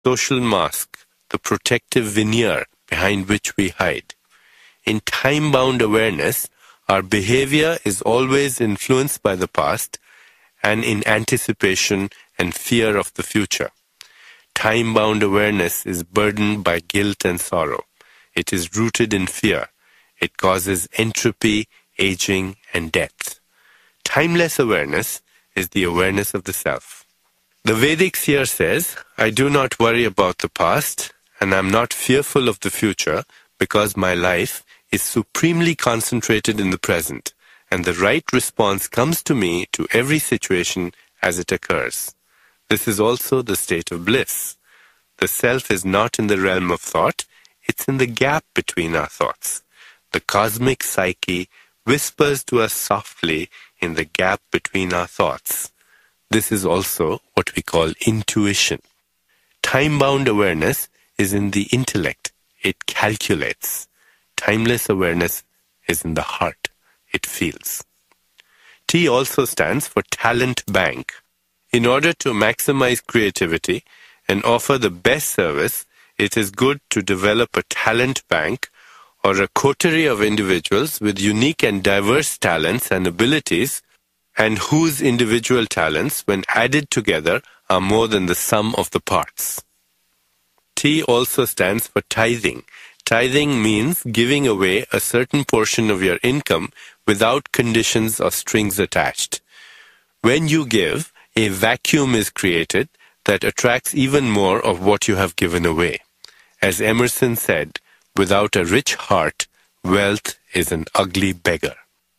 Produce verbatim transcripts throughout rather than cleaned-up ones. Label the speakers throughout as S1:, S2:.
S1: social mask, the protective veneer behind which we hide. In time-bound awareness, our behavior is always influenced by the past and in anticipation and fear of the future. Time-bound awareness is burdened by guilt and sorrow. It is rooted in fear. It causes entropy, aging, and death. Timeless awareness is the awareness of the self. The Vedic seer says, I do not worry about the past, and I am not fearful of the future, because my life is supremely concentrated in the present, and the right response comes to me to every situation as it occurs. This is also the state of bliss. The self is not in the realm of thought, it's in the gap between our thoughts. The cosmic psyche whispers to us softly in the gap between our thoughts. This is also what we call intuition. Time-bound awareness is in the intellect. It calculates. Timeless awareness is in the heart. It feels. T also stands for talent bank. In order to maximize creativity and offer the best service, it is good to develop a talent bank or a coterie of individuals with unique and diverse talents and abilities, and whose individual talents, when added together, are more than the sum of the parts. T also stands for tithing. Tithing means giving away a certain portion of your income without conditions or strings attached. When you give, a vacuum is created that attracts even more of what you have given away. As Emerson said, without a rich heart, wealth is an ugly beggar.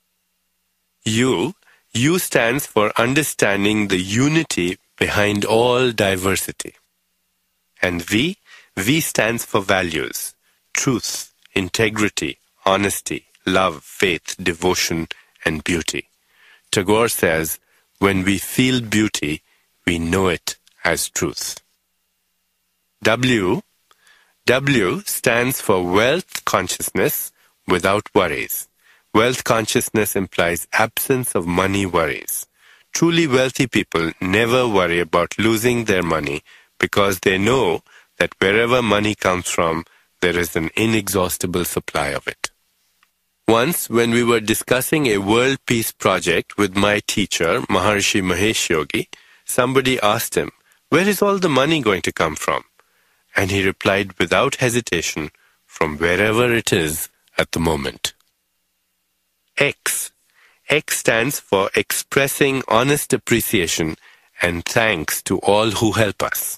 S1: U, U stands for understanding the unity behind all diversity. And V, V stands for values, truth, integrity, honesty, love, faith, devotion, and beauty. Tagore says, when we feel beauty, we know it as truth. W, W stands for wealth consciousness without worries. Wealth consciousness implies absence of money worries. Truly wealthy people never worry about losing their money because they know that wherever money comes from, there is an inexhaustible supply of it. Once, when we were discussing a world peace project with my teacher, Maharishi Mahesh Yogi, somebody asked him, where is all the money going to come from? And he replied without hesitation, from wherever it is at the moment. X. X stands for expressing honest appreciation and thanks to all who help us.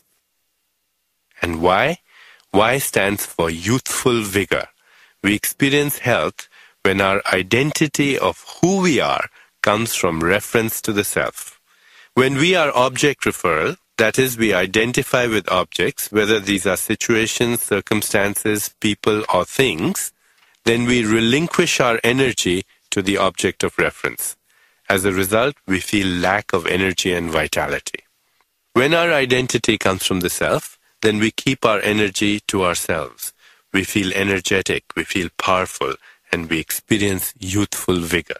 S1: And Y? Y stands for youthful vigor. We experience health when our identity of who we are comes from reference to the self. When we are object referral, that is, we identify with objects, whether these are situations, circumstances, people, or things, then we relinquish our energy to the object of reference. As a result, we feel lack of energy and vitality. When our identity comes from the self, then we keep our energy to ourselves. We feel energetic, we feel powerful, and we experience youthful vigor.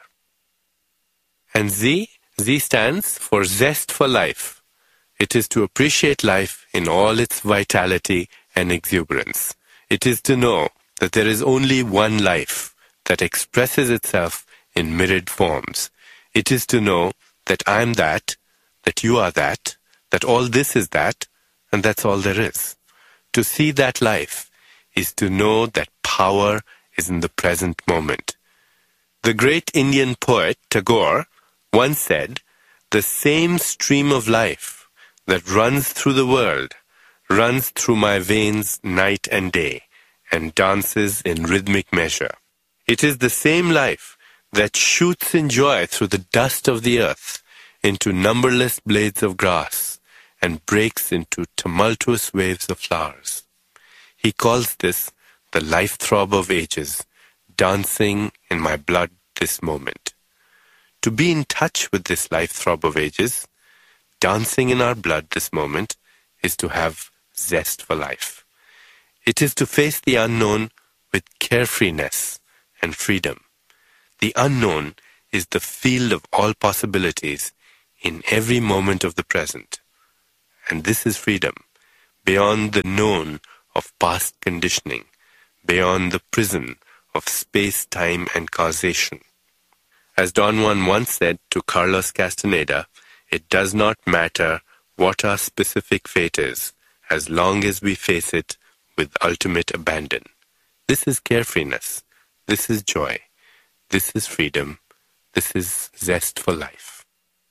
S1: And Z, Z stands for zest for life. It is to appreciate life in all its vitality and exuberance. It is to know that there is only one life that expresses itself in myriad forms. It is to know that I am that, that you are that, that all this is that, and that's all there is. To see that life is to know that power is in the present moment. The great Indian poet Tagore once said, the same stream of life that runs through the world, runs through my veins night and day, and dances in rhythmic measure. It is the same life that shoots in joy through the dust of the earth, into numberless blades of grass, and breaks into tumultuous waves of flowers. He calls this the life throb of ages, dancing in my blood this moment. To be in touch with this life throb of ages, dancing in our blood this moment, is to have zest for life. It is to face the unknown with carefreeness and freedom. The unknown is the field of all possibilities in every moment of the present. And this is freedom. beyond the known of past conditioning, beyond the prison of space, time, and causation. As Don Juan once said to Carlos Castaneda, it does not matter what our specific fate is, as long as we face it with ultimate abandon. This is carefreeness. This is joy. This is freedom. This is zest for life.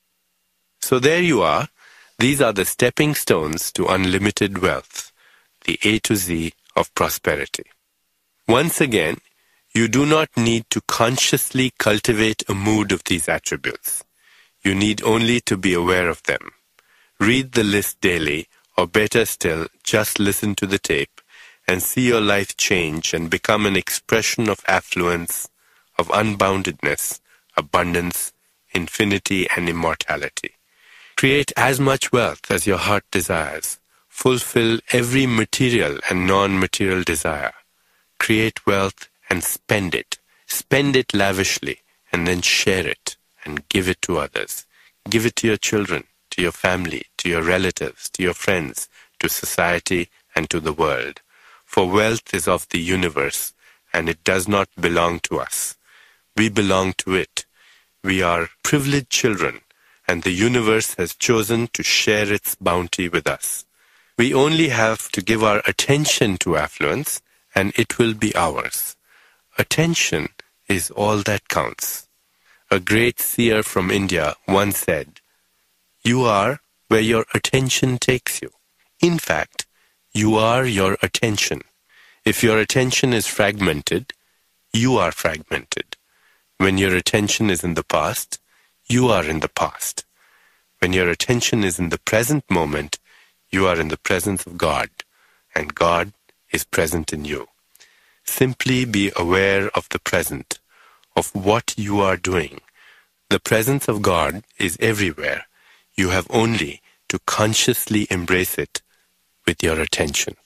S1: So there you are. These are the stepping stones to unlimited wealth, the A to Z of prosperity. Once again, you do not need to consciously cultivate a mood of these attributes. You need only to be aware of them. Read the list daily, or better still, just listen to the tape and see your life change and become an expression of affluence, of unboundedness, abundance, infinity, and immortality. Create as much wealth as your heart desires. Fulfill every material and non-material desire. Create wealth and spend it. Spend it lavishly and then share it and give it to others. Give it to your children, to your family, to your relatives, to your friends, to society, and to the world. For wealth is of the universe, and it does not belong to us. We belong to it. We are privileged children, and the universe has chosen to share its bounty with us. We only have to give our attention to affluence, and it will be ours. Attention is all that counts. A great seer from India once said, "You are where your attention takes you." In fact, you are your attention. If your attention is fragmented, you are fragmented. When your attention is in the past, you are in the past. When your attention is in the present moment, you are in the presence of God, and God is present in you. Simply be aware of the present, of what you are doing. The presence of God is everywhere. You have only to consciously embrace it with your attention.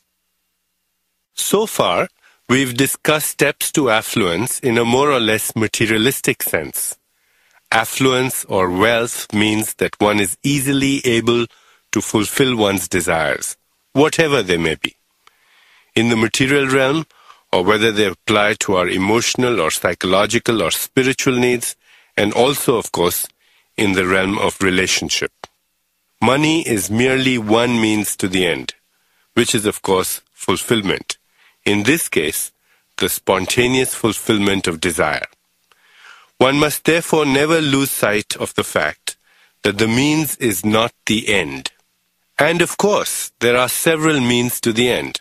S1: So far, we've discussed steps to affluence in a more or less materialistic sense. Affluence or wealth means that one is easily able to fulfill one's desires, whatever they may be. In the material realm, or whether they apply to our emotional or psychological or spiritual needs, and also, of course, in the realm of relationship. Money is merely one means to the end, which is, of course, fulfillment. In this case, the spontaneous fulfillment of desire. One must therefore never lose sight of the fact that the means is not the end. And of course, there are several means to the end.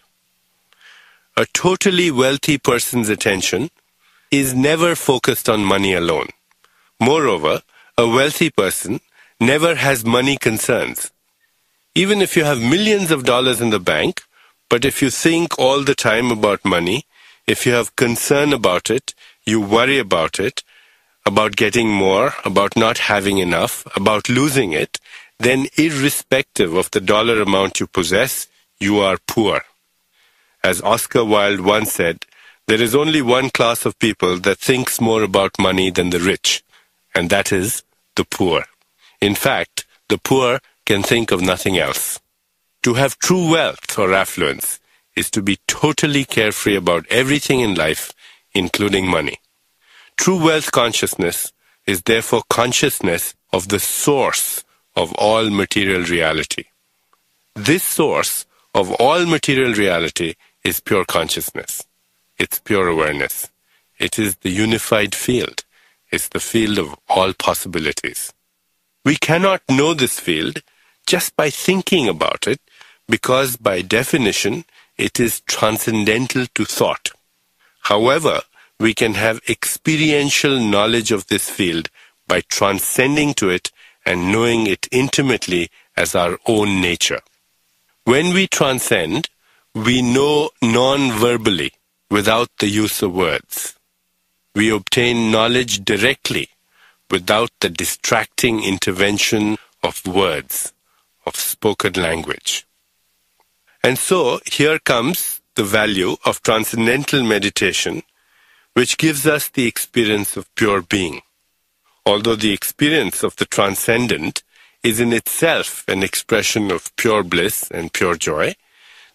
S1: A totally wealthy person's attention is never focused on money alone. Moreover, a wealthy person never has money concerns. Even if you have millions of dollars in the bank, but if you think all the time about money, if you have concern about it, you worry about it, about getting more, about not having enough, about losing it, then irrespective of the dollar amount you possess, you are poor. As Oscar Wilde once said, there is only one class of people that thinks more about money than the rich, and that is the poor. In fact, the poor can think of nothing else. To have true wealth or affluence is to be totally carefree about everything in life, including money. True wealth consciousness is therefore consciousness of the source of all material reality. This source of all material reality is pure consciousness. It's pure awareness. It is the unified field. It's the field of all possibilities. We cannot know this field just by thinking about it, because by definition, it is transcendental to thought. However, we can have experiential knowledge of this field by transcending to it and knowing it intimately as our own nature. When we transcend, we know non-verbally, without the use of words. We obtain knowledge directly, without the distracting intervention of words, of spoken language. And so, here comes the value of transcendental meditation, which gives us the experience of pure being. Although the experience of the transcendent is in itself an expression of pure bliss and pure joy,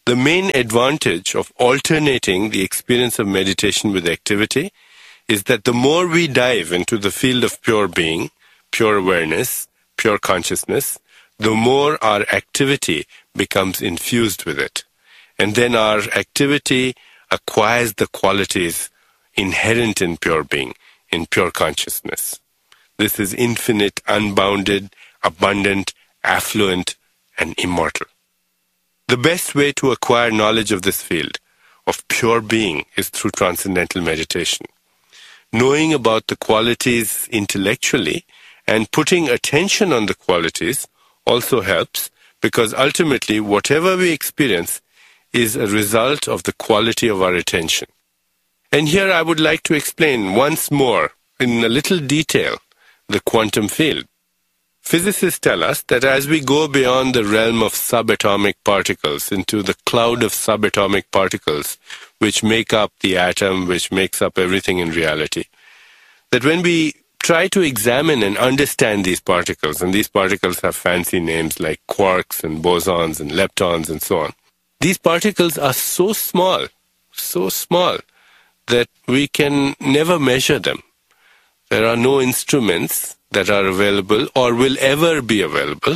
S1: The main advantage of alternating the experience of meditation with activity is that the more we dive into the field of pure being, pure awareness, pure consciousness, the more our activity becomes infused with it. And then our activity acquires the qualities inherent in pure being, in pure consciousness. This is infinite, unbounded, abundant, affluent, and immortal. The best way to acquire knowledge of this field, of pure being, is through transcendental meditation. Knowing about the qualities intellectually and putting attention on the qualities also helps, because ultimately whatever we experience is a result of the quality of our attention. And here I would like to explain once more, in a little detail, the quantum field. Physicists tell us that as we go beyond the realm of subatomic particles into the cloud of subatomic particles, which make up the atom, which makes up everything in reality, that when we try to examine and understand these particles, and these particles have fancy names like quarks and bosons and leptons and so on, these particles are so small, so small, that we can never measure them. There are no instruments that are available or will ever be available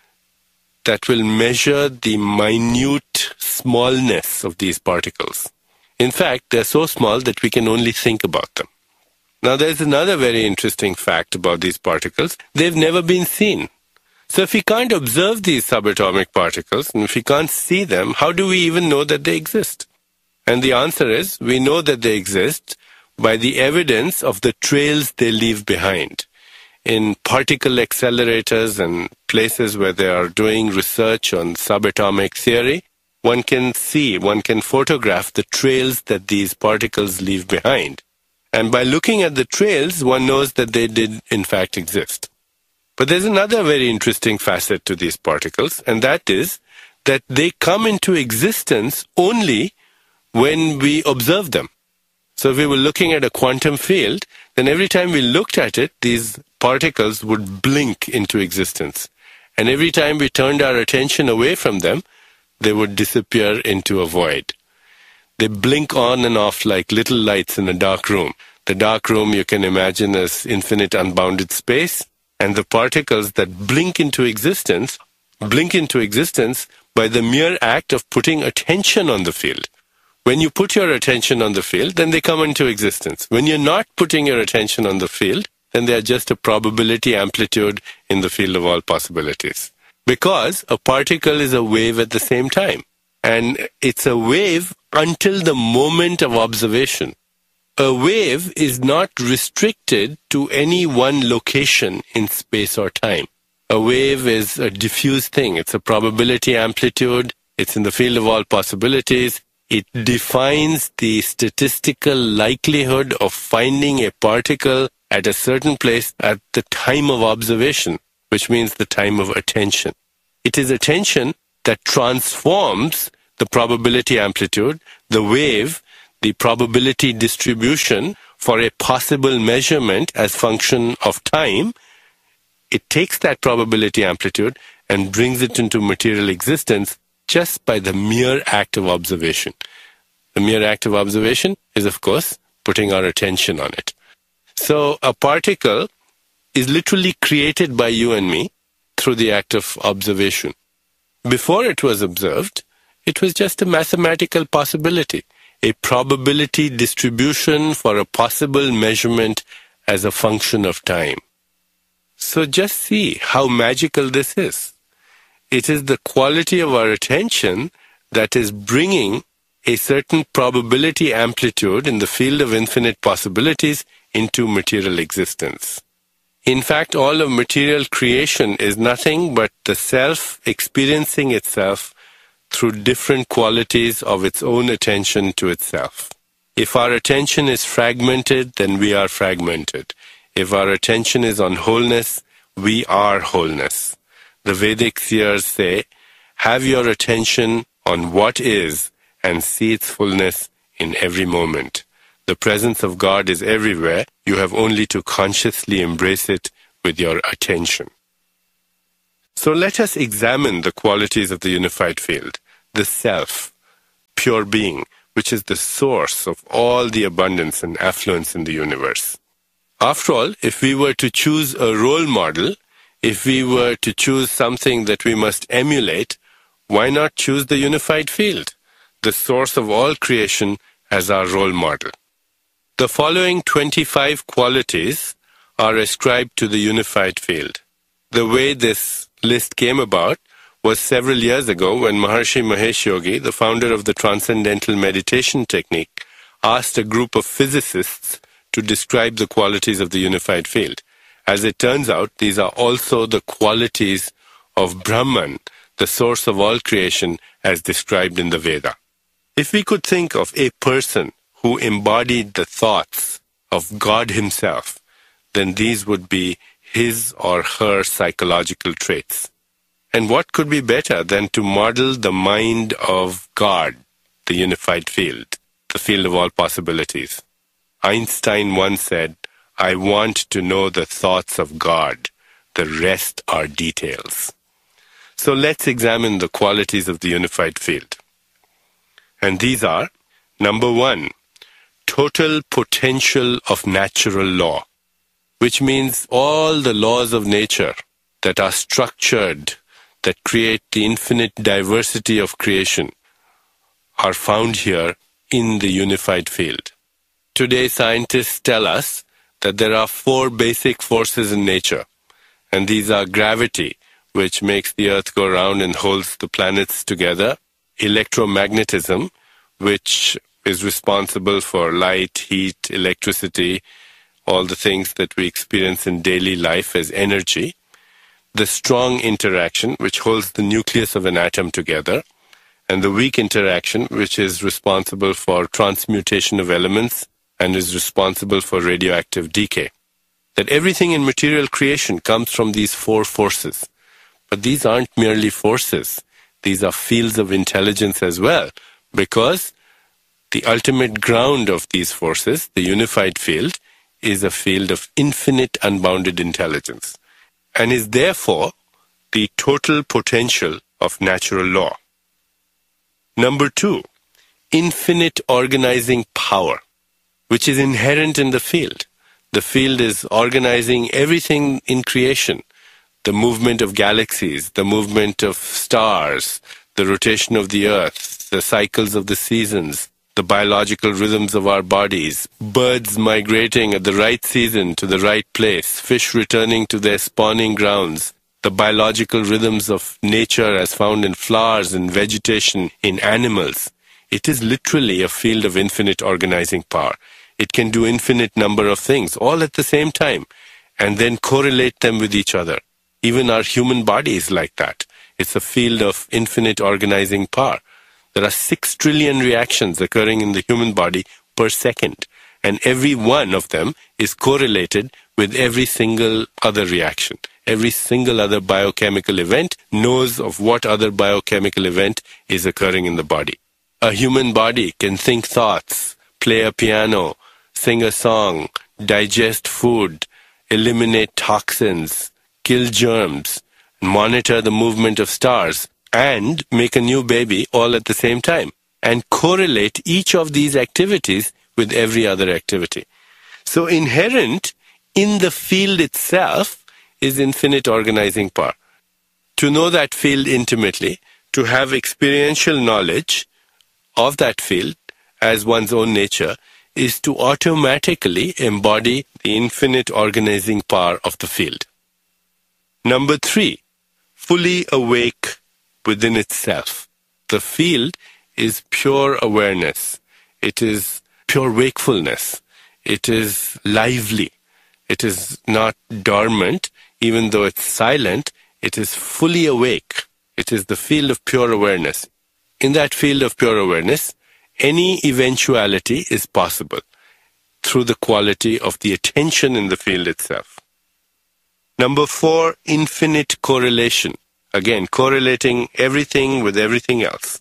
S1: that will measure the minute smallness of these particles. In fact, they're so small that we can only think about them. Now, there's another very interesting fact about these particles. They've never been seen. So if we can't observe these subatomic particles, and if we can't see them, how do we even know that they exist? And the answer is, we know that they exist by the evidence of the trails they leave behind. In particle accelerators and places where they are doing research on subatomic theory, one can see, one can photograph the trails that these particles leave behind. And by looking at the trails, one knows that they did in fact exist. But there's another very interesting facet to these particles, and that is that they come into existence only when we observe them. So if we were looking at a quantum field, then every time we looked at it, these particles would blink into existence. And every time we turned our attention away from them, they would disappear into a void. They blink on and off like little lights in a dark room. The dark room you can imagine as infinite unbounded space, and the particles that blink into existence, blink into existence by the mere act of putting attention on the field. When you put your attention on the field, then they come into existence. When you're not putting your attention on the field, then they are just a probability amplitude in the field of all possibilities. Because a particle is a wave at the same time. And it's a wave until the moment of observation. A wave is not restricted to any one location in space or time. A wave is a diffuse thing. It's a probability amplitude. It's in the field of all possibilities. It defines the statistical likelihood of finding a particle at a certain place at the time of observation, which means the time of attention. It is attention that transforms the probability amplitude, the wave, the probability distribution for a possible measurement as function of time. It takes that probability amplitude and brings it into material existence just by the mere act of observation. The mere act of observation is, of course, putting our attention on it. So a particle is literally created by you and me through the act of observation. Before it was observed, it was just a mathematical possibility, a probability distribution for a possible measurement as a function of time. So just see how magical this is. It is the quality of our attention that is bringing a certain probability amplitude in the field of infinite possibilities into material existence. In fact, all of material creation is nothing but the self experiencing itself through different qualities of its own attention to itself. If our attention is fragmented, then we are fragmented. If our attention is on wholeness, we are wholeness. The Vedic seers say, have your attention on what is and see its fullness in every moment. The presence of God is everywhere. You have only to consciously embrace it with your attention. So let us examine the qualities of the unified field. the self, pure being, which is the source of all the abundance and affluence in the universe. After all, if we were to choose a role model, if we were to choose something that we must emulate, why not choose the unified field, the source of all creation, as our role model? The following twenty-five qualities are ascribed to the unified field. The way this list came about was several years ago when Maharshi Mahesh Yogi, the founder of the Transcendental Meditation Technique, asked a group of physicists to describe the qualities of the unified field. As it turns out, these are also the qualities of Brahman, the source of all creation as described in the Veda. If we could think of a person who embodied the thoughts of God himself, then these would be his or her psychological traits. And what could be better than to model the mind of God, the unified field, the field of all possibilities? Einstein once said, "I want to know the thoughts of God. The rest are details." So let's examine the qualities of the unified field. And these are, number one, total potential of natural law, which means all the laws of nature that are structured, that create the infinite diversity of creation, are found here in the unified field. Today, scientists tell us that there are four basic forces in nature, and these are gravity, which makes the earth go round and holds the planets together, electromagnetism, which is responsible for light, heat, electricity, all the things that we experience in daily life as energy, the strong interaction, which holds the nucleus of an atom together, and the weak interaction, which is responsible for transmutation of elements and is responsible for radioactive decay. That everything in material creation comes from these four forces. But these aren't merely forces. These are fields of intelligence as well, because the ultimate ground of these forces, the unified field, is a field of infinite unbounded intelligence, and is therefore the total potential of natural law. Number two, infinite organizing power, which is inherent in the field. The field is organizing everything in creation, the movement of galaxies, the movement of stars, the rotation of the earth, the cycles of the seasons, the biological rhythms of our bodies, birds migrating at the right season to the right place, fish returning to their spawning grounds, the biological rhythms of nature as found in flowers and vegetation, in animals. It is literally a field of infinite organizing power. It can do infinite number of things all at the same time and then correlate them with each other. Even our human body is like that. It's a field of infinite organizing power. There are six trillion reactions occurring in the human body per second, and every one of them is correlated with every single other reaction. Every single other biochemical event knows of what other biochemical event is occurring in the body. A human body can think thoughts, play a piano, sing a song, digest food, eliminate toxins, kill germs, monitor the movement of stars, and make a new baby all at the same time, and correlate each of these activities with every other activity. So inherent in the field itself is infinite organizing power. To know that field intimately, to have experiential knowledge of that field as one's own nature, is to automatically embody the infinite organizing power of the field. Number three, fully awake within itself. The field is pure awareness. It is pure wakefulness. It is lively. It is not dormant. Even though it's silent, it is fully awake. It is the field of pure awareness. In that field of pure awareness, any eventuality is possible through the quality of the attention in the field itself. Number four, infinite correlation. Again, correlating everything with everything else.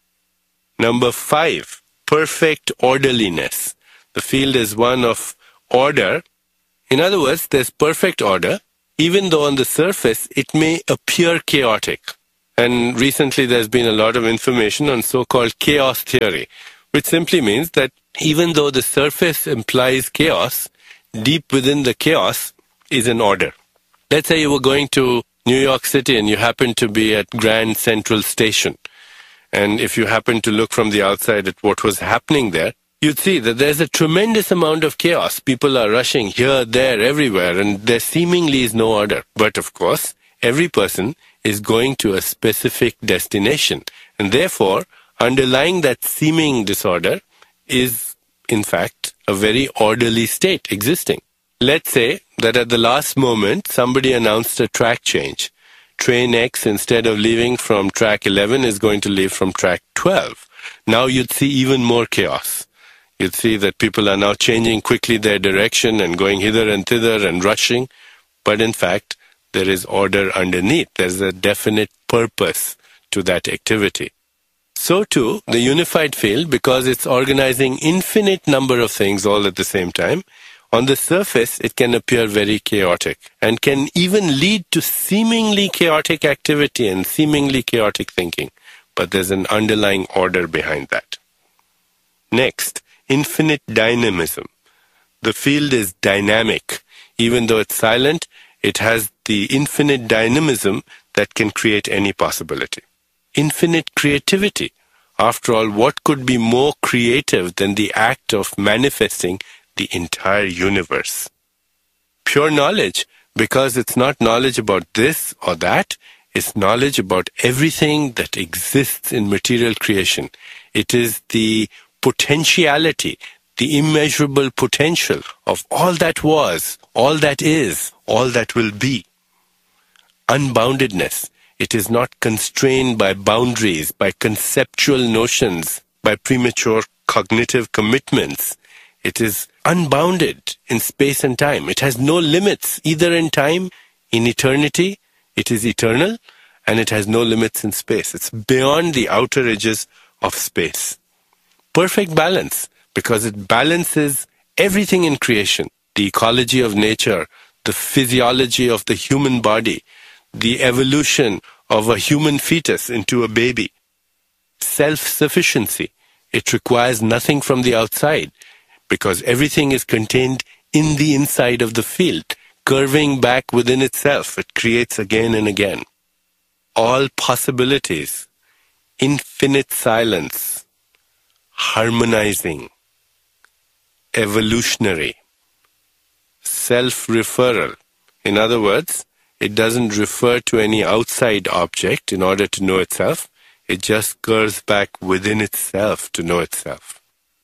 S1: Number five, perfect orderliness. The field is one of order. In other words, there's perfect order, even though on the surface it may appear chaotic. And recently there's been a lot of information on so-called chaos theory, which simply means that even though the surface implies chaos, deep within the chaos is an order. Let's say you were going to New York City and you happen to be at Grand Central Station. And if you happen to look from the outside at what was happening there, you'd see that there's a tremendous amount of chaos. People are rushing here, there, everywhere, and there seemingly is no order. But of course, every person is going to a specific destination. And therefore, underlying that seeming disorder is, in fact, a very orderly state existing. Let's say that at the last moment, somebody announced a track change. Train X, instead of leaving from track eleven, is going to leave from track twelve. Now you'd see even more chaos. You'd see that people are now changing quickly their direction and going hither and thither and rushing. But in fact, there is order underneath. There's a definite purpose to that activity. So too, the unified field, because it's organizing infinite number of things all at the same time, on the surface, it can appear very chaotic and can even lead to seemingly chaotic activity and seemingly chaotic thinking. But there's an underlying order behind that. Next, infinite dynamism. The field is dynamic. Even though it's silent, it has the infinite dynamism that can create any possibility. Infinite creativity. After all, what could be more creative than the act of manifesting the entire universe? Pure knowledge, because it's not knowledge about this or that, it's knowledge about everything that exists in material creation. It is the potentiality, the immeasurable potential of all that was, all that is, all that will be. Unboundedness. It is not constrained by boundaries, by conceptual notions, by premature cognitive commitments. It is unbounded in space and time. It has no limits, either in time, in eternity. It is eternal, and it has no limits in space. It's beyond the outer edges of space. Perfect balance, because it balances everything in creation. The ecology of nature, the physiology of the human body, the evolution of a human fetus into a baby. Self-sufficiency. It requires nothing from the outside, because everything is contained in the inside of the field, curving back within itself. It creates again and again. All possibilities, infinite silence, harmonizing, evolutionary, self-referral. In other words, it doesn't refer to any outside object in order to know itself. It just curves back within itself to know itself.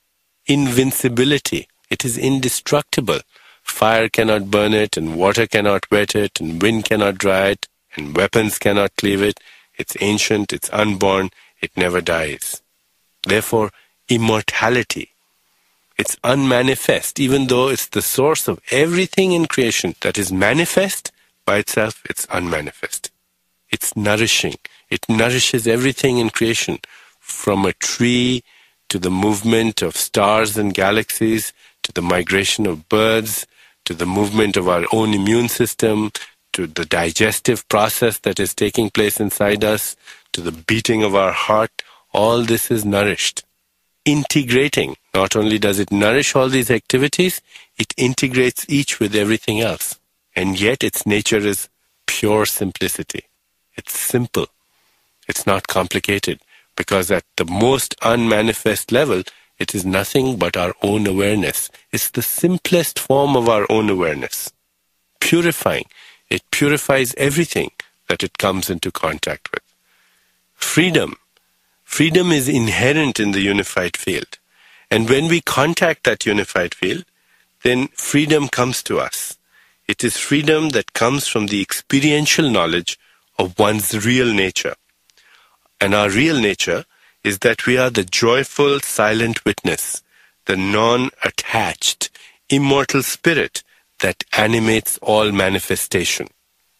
S1: Invincibility. It is indestructible. Fire cannot burn it, and water cannot wet it, and wind cannot dry it, and weapons cannot cleave it. It's ancient, it's unborn, it never dies. Therefore, immortality. It's unmanifest, even though it's the source of everything in creation that is manifest. By itself, it's unmanifest. It's nourishing. It nourishes everything in creation, from a tree to the movement of stars and galaxies, to the migration of birds, to the movement of our own immune system, to the digestive process that is taking place inside us, to the beating of our heart. All this is nourished. Integrating. Not only does it nourish all these activities, it integrates each with everything else. And yet its nature is pure simplicity. It's simple. It's not complicated, because at the most unmanifest level, it is nothing but our own awareness. It's the simplest form of our own awareness. Purifying. It purifies everything that it comes into contact with. Freedom. Freedom is inherent in the unified field. And when we contact that unified field, then freedom comes to us. It is freedom that comes from the experiential knowledge of one's real nature. And our real nature is that we are the joyful, silent witness, the non-attached, immortal spirit that animates all manifestation.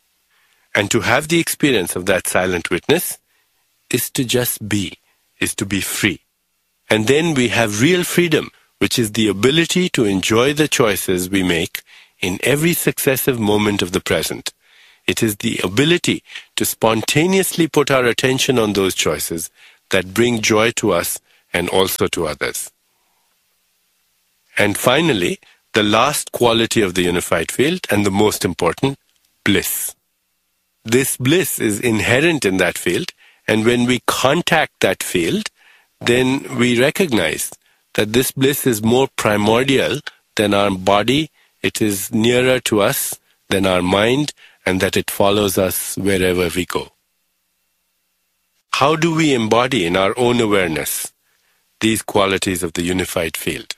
S1: And to have the experience of that silent witness is to just be, is to be free. And then we have real freedom, which is the ability to enjoy the choices we make in every successive moment of the present. It is the ability to spontaneously put our attention on those choices that bring joy to us and also to others. And finally, the last quality of the unified field, and the most important, bliss. This bliss is inherent in that field, and when we contact that field, then we recognize that this bliss is more primordial than our body, it is nearer to us than our mind, and that it follows us wherever we go. How do we embody in our own awareness these qualities of the unified field?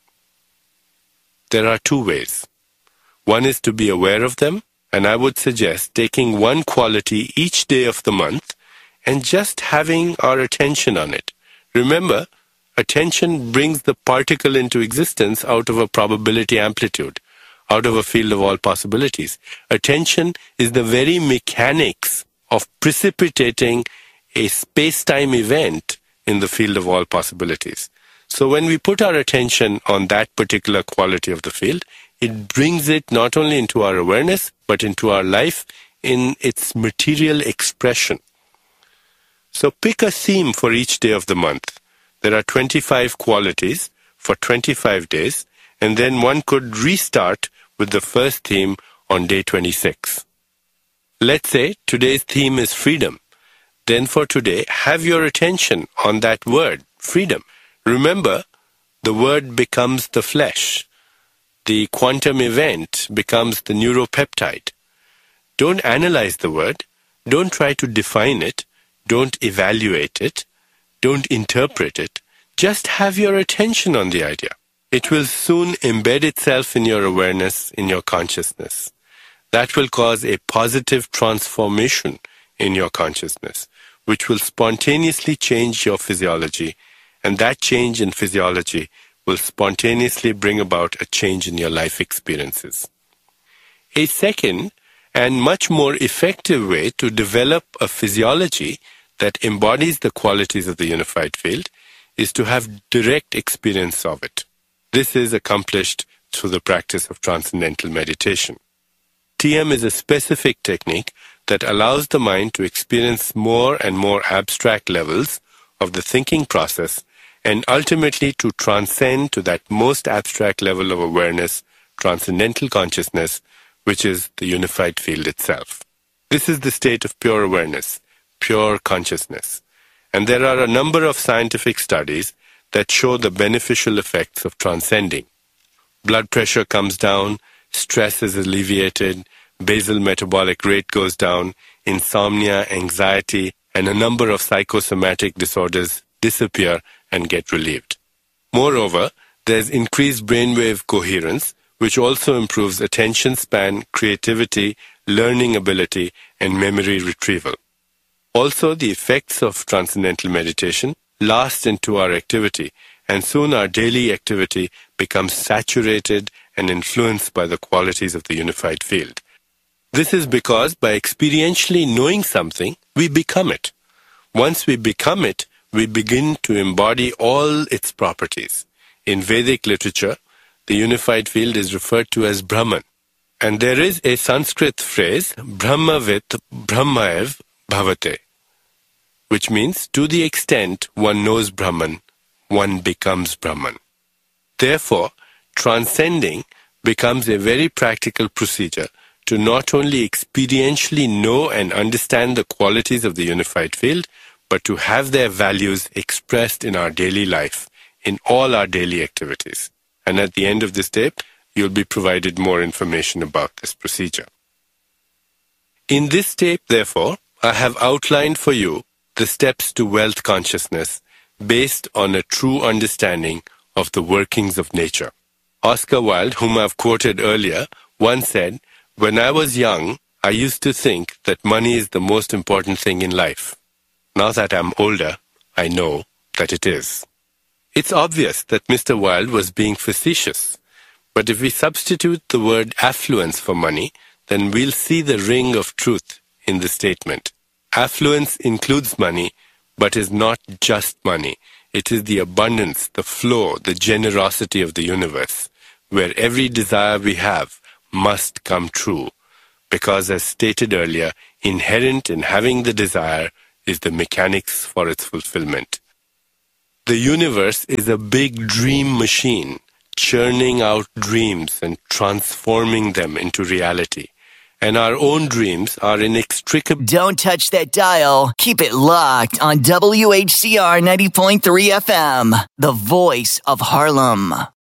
S1: There are two ways. One is to be aware of them, and I would suggest taking one quality each day of the month and just having our attention on it. Remember, attention brings the particle into existence out of a probability amplitude, out of a field of all possibilities. Attention is the very mechanics of precipitating a space-time event in the field of all possibilities. So when we put our attention on that particular quality of the field, it brings it not only into our awareness, but into our life in its material expression. So pick a theme for each day of the month. There are twenty-five qualities for twenty-five days, and then one could restart with the first theme on day twenty-six. Let's say today's theme is freedom. Then for today, have your attention on that word, freedom. Remember, the word becomes the flesh. The quantum event becomes the neuropeptide. Don't analyze the word. Don't try to define it. Don't evaluate it. Don't interpret it. Just have your attention on the idea. It will soon embed itself in your awareness, in your consciousness. That will cause a positive transformation in your consciousness, which will spontaneously change your physiology, and that change in physiology will spontaneously bring about a change in your life experiences. A second and much more effective way to develop a physiology that embodies the qualities of the unified field is to have direct experience of it. This is accomplished through the practice of transcendental meditation. T M is a specific technique that allows the mind to experience more and more abstract levels of the thinking process and ultimately to transcend to that most abstract level of awareness, transcendental consciousness, which is the unified field itself. This is the state of pure awareness, pure consciousness. And there are a number of scientific studies that show the beneficial effects of transcending. Blood pressure comes down, stress is alleviated, basal metabolic rate goes down, insomnia, anxiety, and a number of psychosomatic disorders disappear and get relieved. Moreover, there's increased brainwave coherence, which also improves attention span, creativity, learning ability, and memory retrieval. Also, the effects of transcendental meditation last into our activity, and soon our daily activity becomes saturated and influenced by the qualities of the unified field. This is because by experientially knowing something, we become it. Once we become it, we begin to embody all its properties. In Vedic literature, the unified field is referred to as Brahman. And there is a Sanskrit phrase, Brahmavit Brahmaev Bhavate, which means to the extent one knows Brahman, one becomes Brahman. Therefore, transcending becomes a very practical procedure to not only experientially know and understand the qualities of the unified field, but to have their values expressed in our daily life, in all our daily activities. And at the end of this tape, you'll be provided more information about this procedure. In this tape, therefore, I have outlined for you the steps to wealth consciousness based on a true understanding of the workings of nature. Oscar Wilde, whom I've quoted earlier, once said, "When I was young, I used to think that money is the most important thing in life. Now that I'm older, I know that it is." It's obvious that Mister Wilde was being facetious, but if we substitute the word affluence for money, then we'll see the ring of truth in the statement. Affluence includes money, but is not just money. It is the abundance, the flow, the generosity of the universe, where every desire we have must come true. because, as stated earlier, inherent in having the desire is the mechanics for its fulfillment. The universe is a big dream machine, churning out dreams and transforming them into reality. And our own dreams are inextricably...
S2: Don't touch that dial. Keep it locked on W H C R ninety point three F M, the voice of Harlem.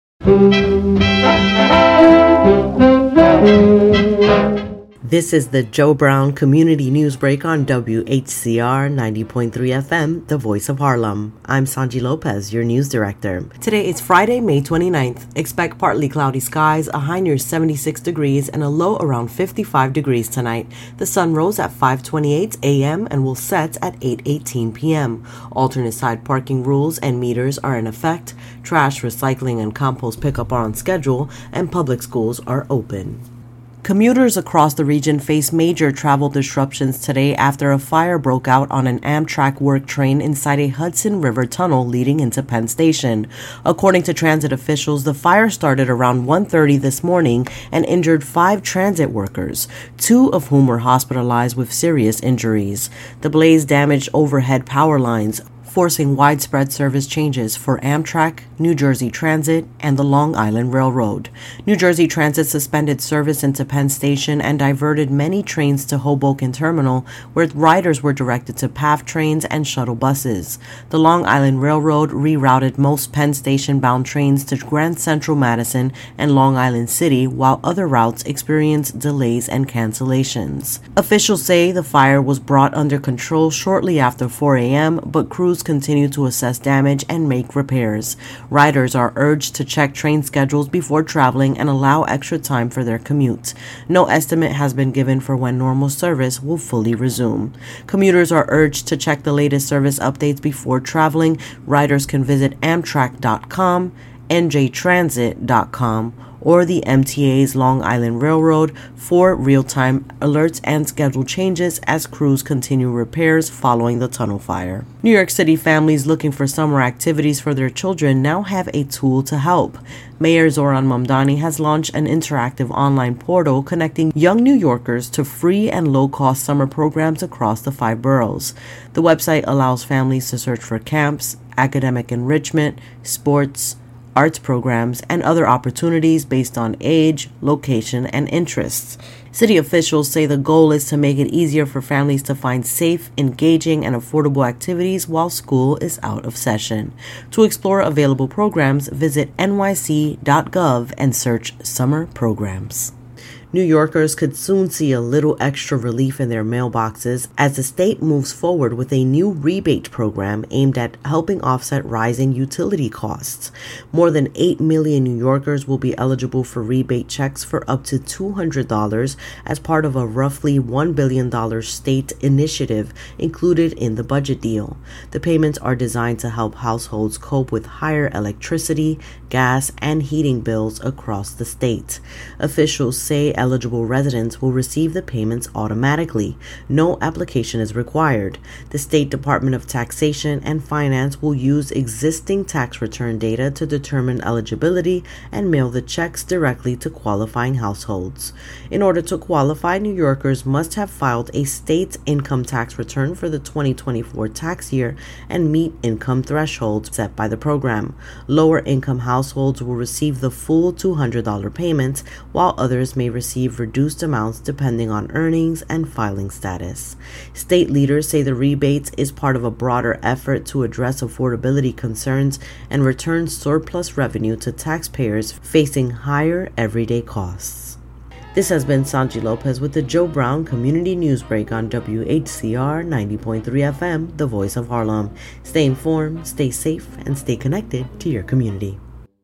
S3: This is the Joe Brown Community News Break on W H C R ninety point three F M, the voice of Harlem. I'm Sanji Lopez, your news director. Today is Friday, May twenty-ninth. Expect partly cloudy skies, a high near seventy-six degrees, and a low around fifty-five degrees tonight. The sun rose at five twenty-eight a.m. and will set at eight eighteen p.m. Alternate side parking rules and meters are in effect. Trash, recycling, and compost pickup are on schedule, and public schools are open. Commuters across the region face major travel disruptions today after a fire broke out on an Amtrak work train inside a Hudson River tunnel leading into Penn Station. According to transit officials, the fire started around one thirty this morning and injured five transit workers, two of whom were hospitalized with serious injuries. The blaze damaged overhead power lines, forcing widespread service changes for Amtrak, New Jersey Transit, and the Long Island Railroad. New Jersey Transit suspended service into Penn Station and diverted many trains to Hoboken Terminal, where riders were directed to P A F trains and shuttle buses. The Long Island Railroad rerouted most Penn Station-bound trains to Grand Central Madison and Long Island City, while other routes experienced delays and cancellations. Officials say the fire was brought under control shortly after four a.m., but crews continue to assess damage and make repairs. Riders are urged to check train schedules before traveling and allow extra time for their commute. No estimate has been given for when normal service will fully resume. Commuters are urged to check the latest service updates before traveling. Riders can visit amtrak dot com, n j transit dot com, or the M T A's Long Island Railroad for real-time alerts and schedule changes as crews continue repairs following the tunnel fire. New York City families looking for summer activities for their children now have a tool to help. Mayor Zoran Mamdani has launched an interactive online portal connecting young New Yorkers to free and low-cost summer programs across the five boroughs. The website allows families to search for camps, academic enrichment, sports, arts programs, and other opportunities based on age, location, and interests. City officials say the goal is to make it easier for families to find safe, engaging, and affordable activities while school is out of session. To explore available programs, visit n y c dot gov and search Summer Programs. New Yorkers could soon see a little extra relief in their mailboxes as the state moves forward with a new rebate program aimed at helping offset rising utility costs. More than eight million New Yorkers will be eligible for rebate checks for up to two hundred dollars as part of a roughly one billion dollars state initiative included in the budget deal. The payments are designed to help households cope with higher electricity, gas, and heating bills across the state. Officials say eligible residents will receive the payments automatically. No application is required. The State Department of Taxation and Finance will use existing tax return data to determine eligibility and mail the checks directly to qualifying households. In order to qualify, New Yorkers must have filed a state income tax return for the twenty twenty-four tax year and meet income thresholds set by the program. Lower income households will receive the full two hundred dollars payment, while others may receive reduced amounts depending on earnings and filing status. State leaders say the rebates is part of a broader effort to address affordability concerns and return surplus revenue to taxpayers facing higher everyday costs. This has been Sanji Lopez with the Joe Brown Community News Break on W H C R ninety point three F M, the voice of Harlem. Stay informed, stay safe, and stay connected to your community.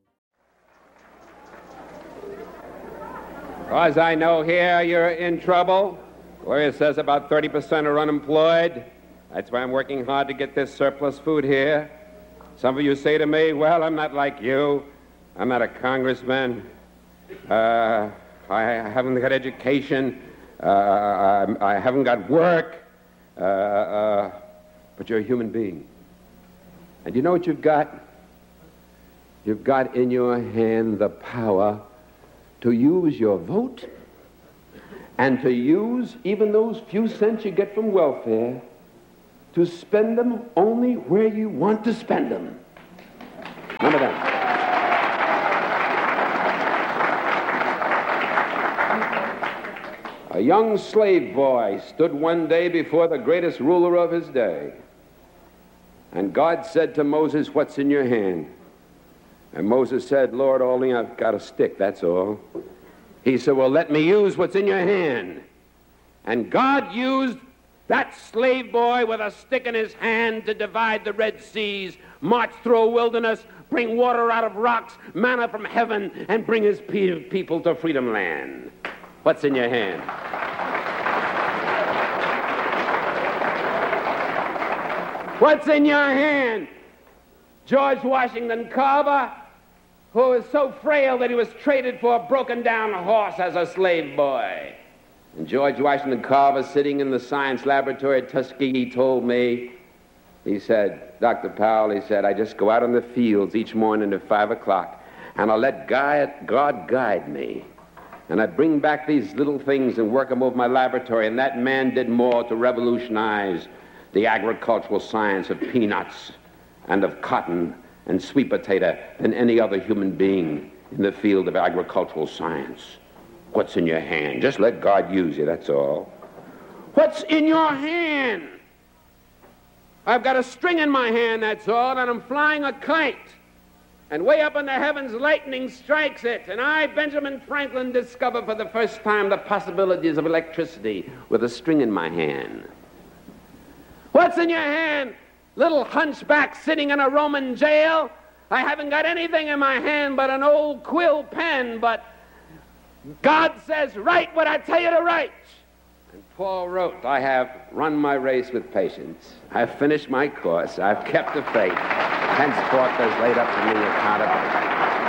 S4: As I know here, you're in trouble. Gloria says about thirty percent are unemployed. That's why I'm working hard to get this surplus food here. Some of you say to me, well, I'm not like you. I'm not a congressman. Uh, I haven't got education. Uh, I, I haven't got work. Uh, uh, but you're a human being. And you know what you've got? You've got in your hand the power to use your vote and to use even those few cents you get from welfare to spend them only where you want to spend them. Remember that. A young slave boy stood one day before the greatest ruler of his day. And God said to Moses, "What's in your hand?" And Moses said, "Lord, only I've got a stick, that's all." He said, "Well, let me use what's in your hand." And God used that slave boy with a stick in his hand to divide the Red Seas, march through a wilderness, bring water out of rocks, manna from heaven, and bring his pe- people to freedom land. What's in your hand? What's in your hand? George Washington Carver, who was so frail that he was traded for a broken-down horse as a slave boy. And George Washington Carver, sitting in the science laboratory at Tuskegee, told me, he said, "Doctor Powell," he said, "I just go out in the fields each morning at five o'clock, and I let God guide me. And I bring back these little things and work them over my laboratory, and that man did more to revolutionize the agricultural science of peanuts and of cotton and sweet potato than any other human being in the field of agricultural science." What's in your hand? Just let God use you, that's all. What's in your hand? I've got a string in my hand, that's all, and I'm flying a kite. And way up in the heavens, lightning strikes it. And I, Benjamin Franklin, discover for the first time the possibilities of electricity with a string in my hand. What's in your hand? Little hunchback sitting in a Roman jail? I haven't got anything in my hand but an old quill pen, but God says, "Write what I tell you to write." And Paul wrote, "I have run my race with patience. I've finished my course. I've kept the faith. Henceforth there's laid up to me accountability."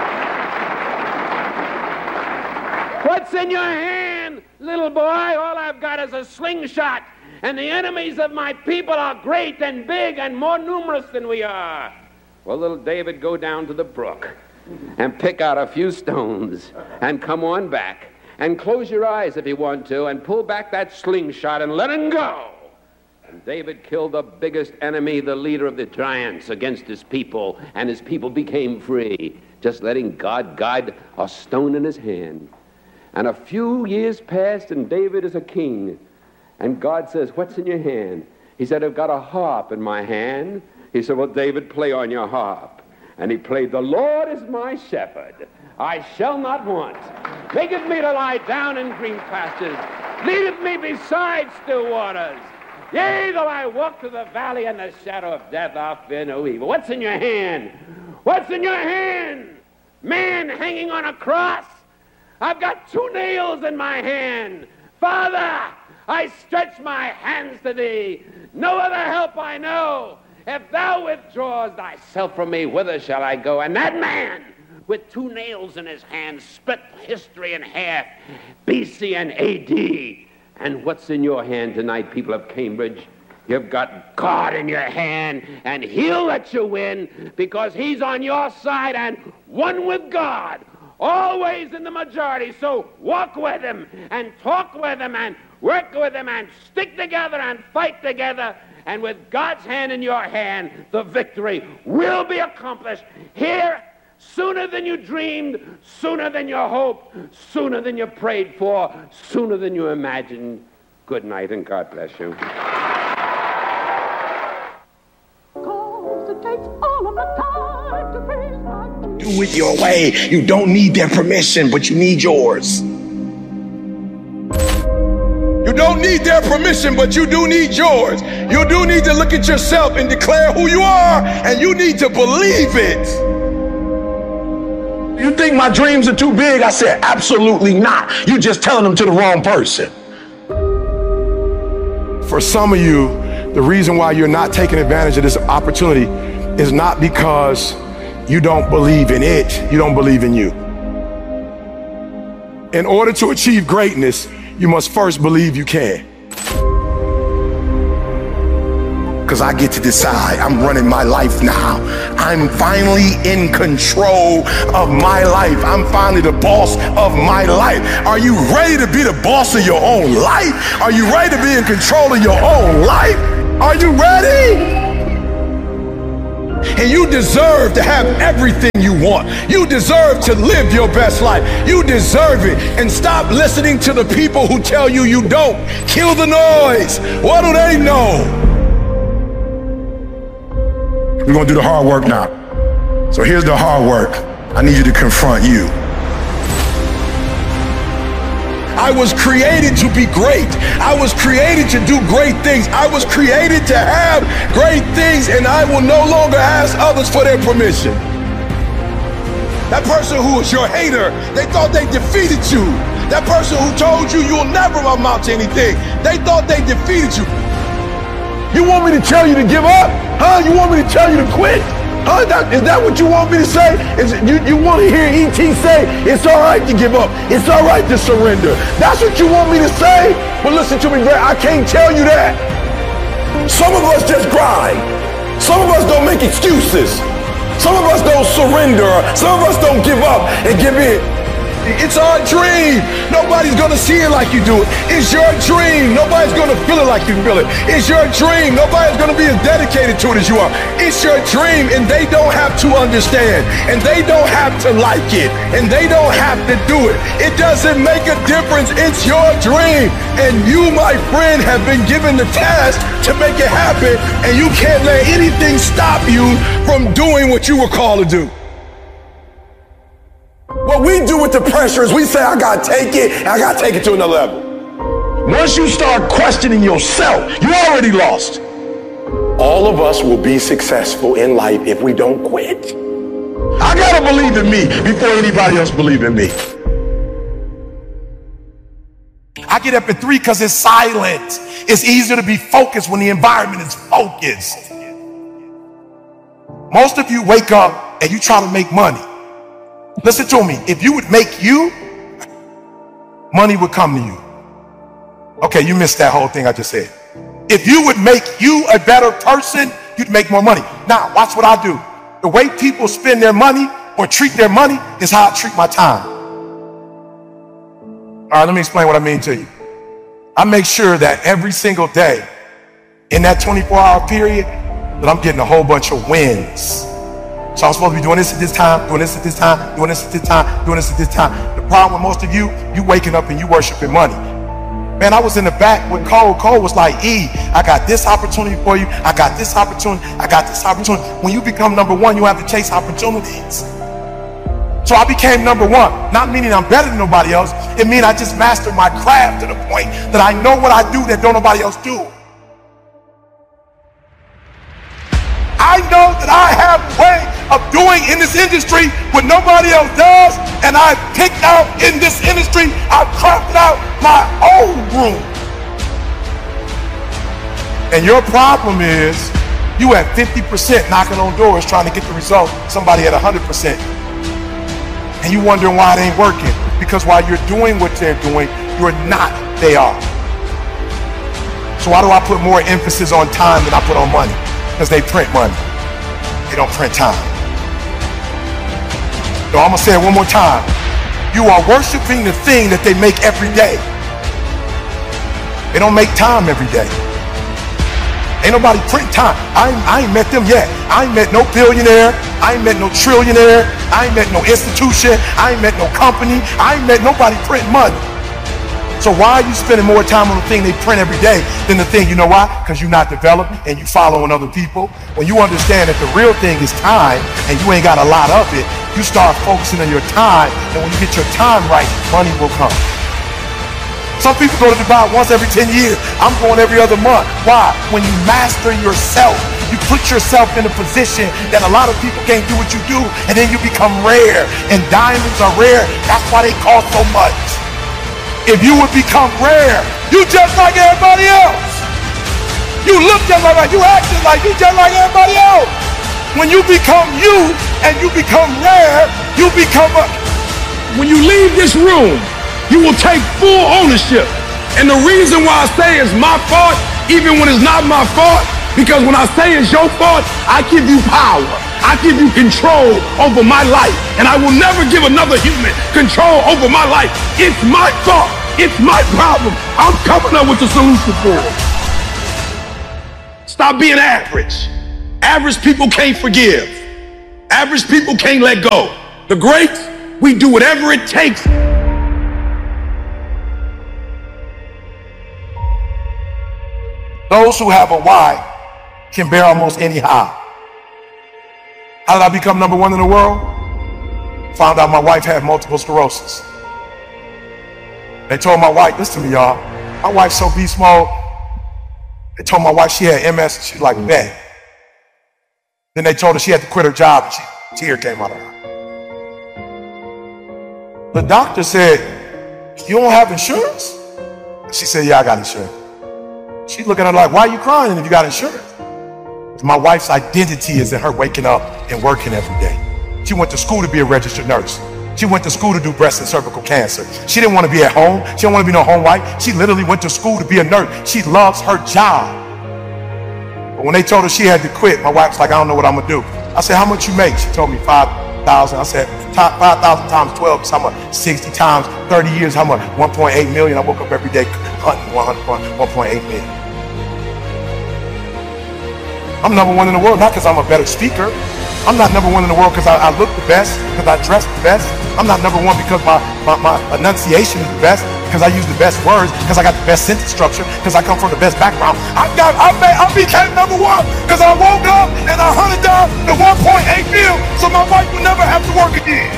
S4: What's in your hand, little boy? All I've got is a slingshot, and the enemies of my people are great and big and more numerous than we are. Well, little David, go down to the brook and pick out a few stones and come on back and close your eyes if you want to and pull back that slingshot and let him go. And David killed the biggest enemy, the leader of the giants, against his people, and his people became free, just letting God guide a stone in his hand. And a few years passed, and David is a king. And God says, "What's in your hand?" He said, "I've got a harp in my hand." He said, "Well, David, play on your harp." And he played, "The Lord is my shepherd, I shall not want. Maketh me to lie down in green pastures, leadeth me beside still waters. Yea, though I walk through the valley and the shadow of death, I'll fear no evil." What's in your hand? What's in your hand? Man hanging on a cross. I've got two nails in my hand. Father, I stretch my hands to thee. No other help I know. If thou withdraws thyself from me, whither shall I go? And that man, with two nails in his hand, split history in half, B C and A D. And what's in your hand tonight, people of Cambridge? You've got God in your hand, and he'll let you win because he's on your side and one with God, always in the majority. So walk with him and talk with him and work with him and stick together and fight together. And with God's hand in your hand, the victory will be accomplished here sooner than you dreamed, sooner than you hoped, sooner than you prayed for, sooner than you imagined. Good night, and God bless you.
S5: Do it your way. You don't need their permission, but you need yours. You don't need their permission, but you do need yours. You do need to look at yourself and declare who you are, and you need to believe it. You think my dreams are too big? I said, absolutely not. You're just telling them to the wrong person. For some of you, the reason why you're not taking advantage of this opportunity is not because you don't believe in it, you don't believe in you. In order to achieve greatness, you must first believe you can. because I get to decide. I'm running my life now. I'm finally in control of my life. I'm finally the boss of my life. Are you ready to be the boss of your own life? Are you ready to be in control of your own life? Are you ready? And you deserve to have everything you want. You deserve to live your best life. You deserve it. And stop listening to the people who tell you you don't. Kill the noise. What do they know? We're gonna do the hard work now. So here's the hard work. I need you to confront you. I was created to be great. I was created to do great things. I was created to have great things, and I will no longer ask others for their permission. That person who was your hater, they thought they defeated you. That person who told you you'll never amount to anything, they thought they defeated you. You want me to tell you to give up? Huh? You want me to tell you to quit? Huh? That, is that what you want me to say? Is it, you, you want to hear E T say, it's all right to give up. It's all right to surrender. That's what you want me to say? But listen to me, Greg, I can't tell you that. Some of us just grind. Some of us don't make excuses. Some of us don't surrender. Some of us don't give up and give in. It's our dream. Nobody's gonna see it like you do it. It's your dream. Nobody's gonna feel it like you feel it. It's your dream. Nobody's gonna be as dedicated to it as you are. It's your dream, and they don't have to understand, and they don't have to like it, and they don't have to do it. It doesn't make a difference. It's your dream, and you, my friend, have been given the task to make it happen, and you can't let anything stop you from doing what you were called to do. What we do with the pressure is we say, I gotta take it, and I gotta take it to another level. Once you start questioning yourself, you already lost. All of us will be successful in life if we don't quit. I gotta believe in me before anybody else believes in me. I get up at three because it's silent. It's easier to be focused when the environment is focused. Most of you wake up and you try to make money. Listen to me. If you would make you, money would come to you. Okay, you missed that whole thing I just said. If you would make you a better person, you'd make more money. Now, watch what I do. The way people spend their money or treat their money is how I treat my time. All right, let me explain what I mean to you. I make sure that every single day in that twenty-four hour period that I'm getting a whole bunch of wins. So I'm supposed to be doing this at this time, doing this at this time, doing this at this time, doing this at this time. The problem with most of you, you waking up and you worshiping money. Man, I was in the back with Cole. Cole was like, E, I got this opportunity for you. I got this opportunity. I got this opportunity. When you become number one, you have to chase opportunities. So I became number one, not meaning I'm better than nobody else. It means I just mastered my craft to the point that I know what I do that don't nobody else do. I know that I have a way of doing in this industry what nobody else does, and I've picked out in this industry, I've crafted out my own room. And your problem is you at fifty percent knocking on doors trying to get the result, somebody at one hundred percent. And you wondering why it ain't working. Because while you're doing what they're doing, you're not, they are. So why do I put more emphasis on time than I put on money? Because they print money. They don't print time. So I'm gonna say it one more time. You are worshiping the thing that they make every day. They don't make time every day. Ain't nobody print time. I ain't, I ain't met them yet. I ain't met no billionaire. I ain't met no trillionaire. I ain't met no institution. I ain't met no company. I ain't met nobody print money. So why are you spending more time on the thing they print every day than the thing, you know why? Because you're not developed and you following other people. When you understand that the real thing is time and you ain't got a lot of it, you start focusing on your time, and when you get your time right, money will come. Some people go to Dubai once every ten years. I'm going every other month. Why? When you master yourself, you put yourself in a position that a lot of people can't do what you do, and then you become rare. And diamonds are rare. That's why they cost so much. If you would become rare, you just like everybody else. You look just like, you act just like you just like everybody else. When you become you and you become rare, you become a... When you leave this room, you will take full ownership. And the reason why I say it's my fault, even when it's not my fault, Because when I say it's your fault, I give you power. I give you control over my life. And I will never give another human control over my life. It's my fault. It's my problem. I'm coming up with the solution for it. Stop being average. Average people can't forgive. Average people can't let go. The greats, we do whatever it takes. Those who have a why can bear almost any how. How did I become number one in the world? Found out my wife had multiple sclerosis. They told my wife, listen to me, y'all. My wife's so beast mode. They told my wife she had M S. She's like, bet. Then they told her she had to quit her job. And she, a tear came out of her. The doctor said, you don't have insurance? She said, yeah, I got insurance. She's looking at her like, why are you crying if you got insurance? My wife's identity is in her waking up and working every day. She went to school to be a registered nurse. She went to school to do breast and cervical cancer. She didn't want to be at home. She didn't want to be no home wife. She literally went to school to be a nurse. She loves her job. But when they told her she had to quit, my wife's like, I don't know what I'm going to do. I said, how much you make? She told me five thousand. I said, five thousand times twelve is how much? sixty times thirty years, how much? one point eight million. I woke up every day hunting one point eight million. I'm number one in the world, not because I'm a better speaker. I'm not number one in the world because I, I look the best, because I dress the best. I'm not number one because my, my, my enunciation is the best, because I use the best words, because I got the best sentence structure, because I come from the best background. I got, I made, I became number one because I woke up and I hunted down the one point eight mil so my wife would never have to work again.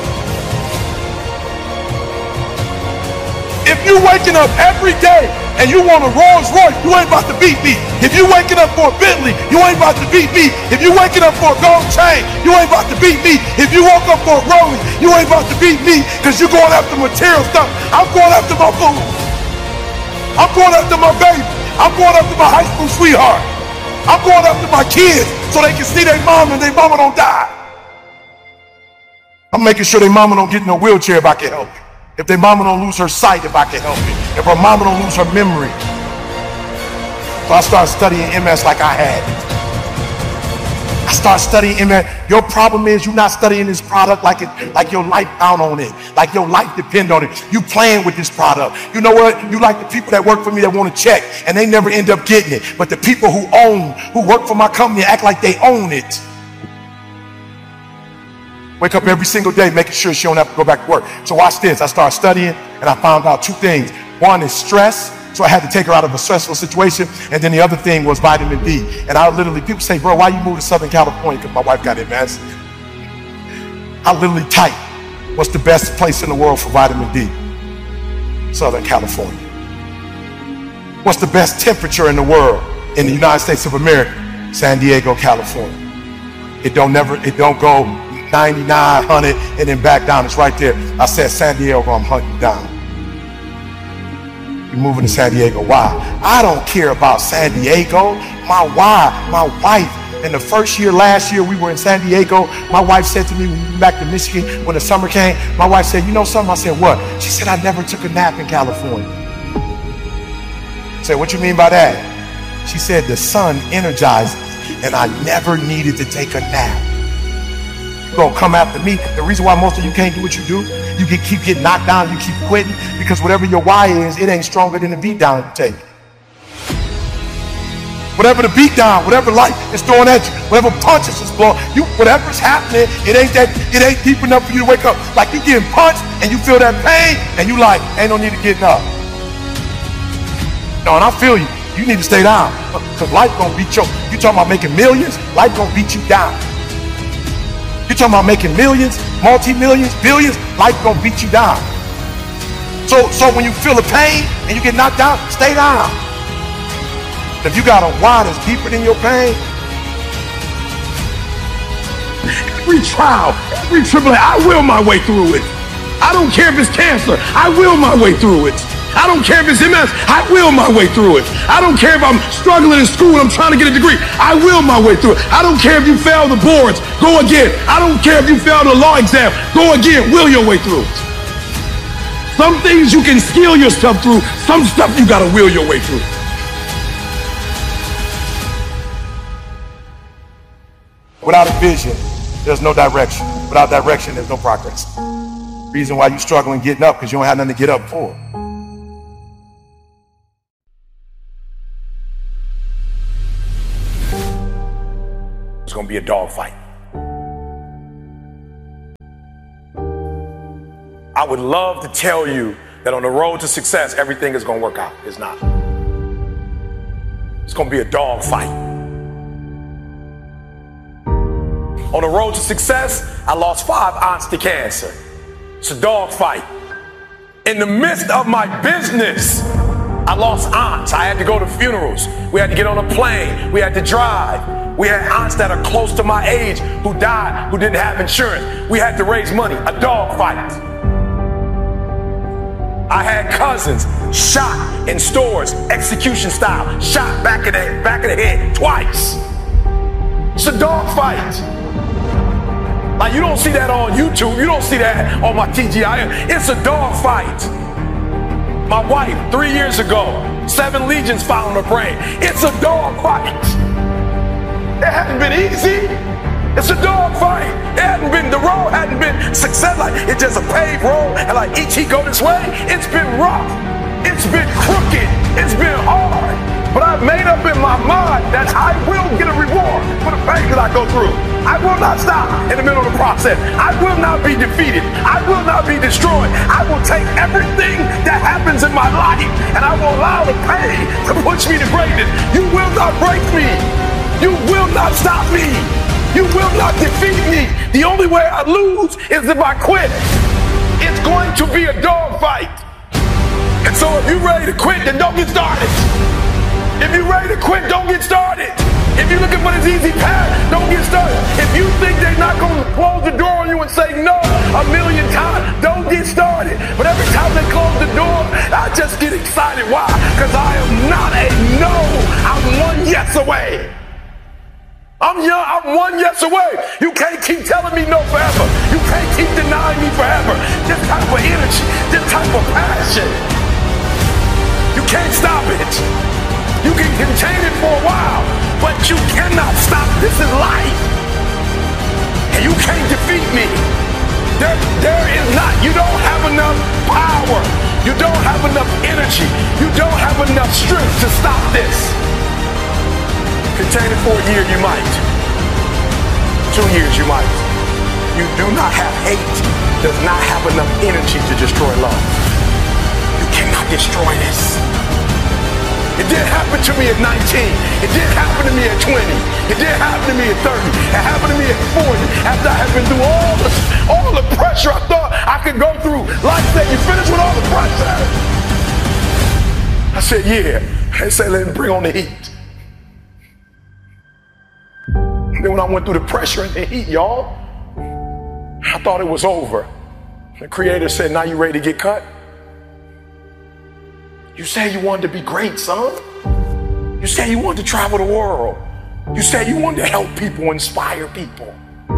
S5: If you're waking up every day and you want a Rolls Royce, you ain't about to beat me. If you're waking up for a Bentley, you ain't about to beat me. If you're waking up for a gold chain, you ain't about to beat me. If you woke up for a Rollie, you ain't about to beat me because you're going after material stuff. I'm going after my food. I'm going after my baby. I'm going after my high school sweetheart. I'm going after my kids so they can see their mom and their mama don't die. I'm making sure their mama don't get in a wheelchair if I can help it. If their mama don't lose her sight, if I can help it. If her mama don't lose her memory. So I started studying M S like I had it. I started studying M S. Your problem is you're not studying this product like it, like your life bound on it, like your life depend on it. You playing with this product. You know what? You like the people that work for me that want to check and they never end up getting it. But the people who own, who work for my company act like they own it. Wake up every single day making sure she don't have to go back to work. So watch this. I started studying and I found out two things. One is stress. So I had to take her out of a stressful situation. And then the other thing was vitamin D. And I literally, people say, bro, why you moved to Southern California? Because my wife got M S. I literally type, what's the best place in the world for vitamin D? Southern California. What's the best temperature in the world in the United States of America? San Diego, California. It don't never, it don't go ninety-nine, one hundred, and then back down. It's right there. I said, San Diego, I'm hunting you down. You're moving to San Diego. Why? I don't care about San Diego. My why, my wife, in the first year, last year, we were in San Diego. My wife said to me, when we went back to Michigan, when the summer came, my wife said, you know something? I said, what? She said, I never took a nap in California. I said, what you mean by that? She said, the sun energizes, and I never needed to take a nap. Gonna come after me. The reason why most of you can't do what you do, you get, keep getting knocked down, you keep quitting, because whatever your why is, it ain't stronger than the beat down you take. Whatever the beat down, whatever life is throwing at you, whatever punches is blowing, you, whatever's happening, it ain't that, it ain't deep enough for you to wake up. Like you getting punched and you feel that pain and you like, ain't no need to get up. No, and I feel you. You need to stay down because life gonna beat you. You talking about making millions, life gonna beat you down. You're talking about making millions, multi-millions, billions, life gonna beat you down. So, so when you feel the pain and you get knocked out, stay down. If you got a why that's deeper than your pain, every trial, every tribulation, I will my way through it. I don't care if it's cancer, I will my way through it. I don't care if it's M S, I will my way through it. I don't care if I'm struggling in school and I'm trying to get a degree, I will my way through it. I don't care if you fail the boards, go again. I don't care if you fail the law exam, go again, will your way through it. Some things you can skill yourself through, some stuff you gotta will your way through. Without a vision, there's no direction. Without direction, there's no progress. Reason why you struggling getting up, because you don't have nothing to get up for. It's gonna be a dogfight. I would love to tell you that on the road to success, everything is gonna work out. It's not. It's gonna be a dogfight. On the road to success, I lost five aunts to cancer. It's a dogfight. In the midst of my business, I lost aunts. I had to go to funerals. We had to get on a plane. We had to drive. We had aunts that are close to my age who died, who didn't have insurance. We had to raise money. A dogfight. I had cousins shot in stores, execution style, shot back in the back of the head twice. It's a dogfight. Like, you don't see that on YouTube. You don't see that on my T G I M. It's a dogfight. My wife, three years ago, seven legions found her brain. It's a dogfight. It hasn't been easy. It's a dogfight. It hadn't been, the road hadn't been success. Like, it's just a paved road, and like each he go this way. It's been rough. It's been crooked. It's been hard. But I've made up in my mind that I will get a reward for the pain that I go through. I will not stop in the middle of the process. I will not be defeated. I will not be destroyed. I will take everything that happens in my life, and I will allow the pain to push me to greatness. You will not break me. You will not stop me. You will not defeat me. The only way I lose is if I quit. It's going to be a dogfight. And so if you're ready to quit, then don't get started. If you're ready to quit, don't get started. If you're looking for this easy path, don't get started. If you think they're not going to close the door on you and say no a million times, don't get started. But every time they close the door, I just get excited. Why? Because I am not a no. I'm one yes away. I'm young, I'm one yes away. You can't keep telling me no forever. You can't keep denying me forever. This type of energy, this type of passion, you can't stop it. You can contain it for a while, but you cannot stop. This is life. And you can't defeat me. There, there is not, you don't have enough power. You don't have enough energy. You don't have enough strength to stop this. Contain it for a year, you might. Two years, you might. You do not have hate, does not have enough energy to destroy love. You cannot destroy this. It didn't happen to me at nineteen. It didn't happen to me at twenty. It didn't happen to me at thirty. It happened to me at forty. After I had been through all the, all the pressure I thought I could go through. Life said, you finished with all the pressure? I said, yeah. They said, let me bring on the heat. Then when I went through the pressure and the heat, y'all, I thought it was over. The Creator said, now you ready to get cut? You say you wanted to be great, son. You say you wanted to travel the world. You say you wanted to help people, inspire people.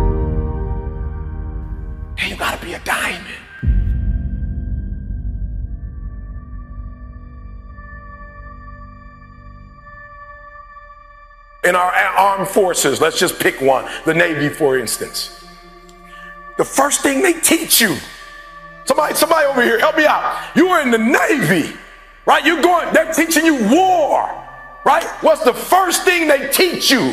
S5: Hey, you gotta be a diamond. In our armed forces, let's just pick one, the Navy, for instance. The first thing they teach you, somebody, somebody over here, help me out. You are in the Navy, right? You're going, they're teaching you war, right? What's the first thing they teach you?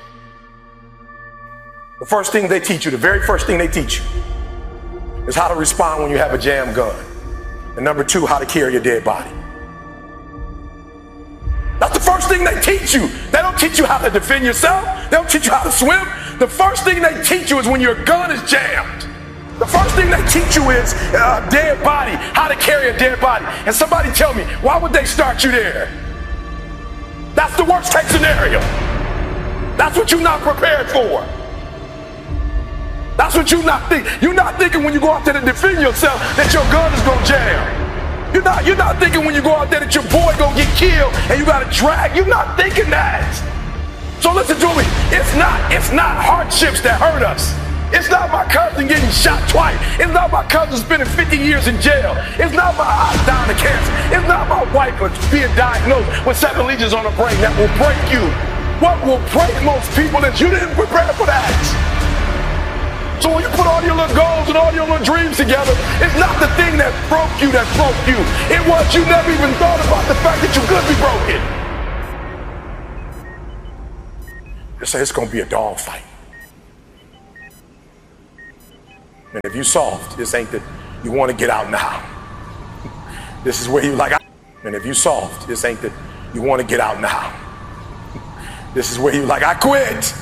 S5: The first thing they teach you, the very first thing they teach you is how to respond when you have a jam gun. And number two, how to carry a dead body. That's the first thing they teach you. They don't teach you how to defend yourself. They don't teach you how to swim. The first thing they teach you is when your gun is jammed. The first thing they teach you is a dead body, how to carry a dead body. And somebody tell me, why would they start you there? That's the worst case scenario. That's what you're not prepared for. That's what you're not thinking. You're not thinking when you go out there to defend yourself that your gun is gonna jam. You're not, you're not thinking when you go out there that your boy gonna get killed and you gotta drag. You're not thinking that. So listen to me. It's not, it's not hardships that hurt us. It's not my cousin getting shot twice. It's not my cousin spending fifty years in jail. It's not my aunt dying of cancer. It's not my wife being diagnosed with seven legions on her brain that will break you. What will break most people is you didn't prepare for that. So when you put all your little goals and all your little dreams together, it's not the thing that broke you that broke you. It was you never even thought about the fact that you could be broken. They say it's gonna be a dog fight. And if you soft, this ain't that you wanna get out now. This is where you like, and if you soft, this ain't that you wanna get out now. This is where you like, I quit.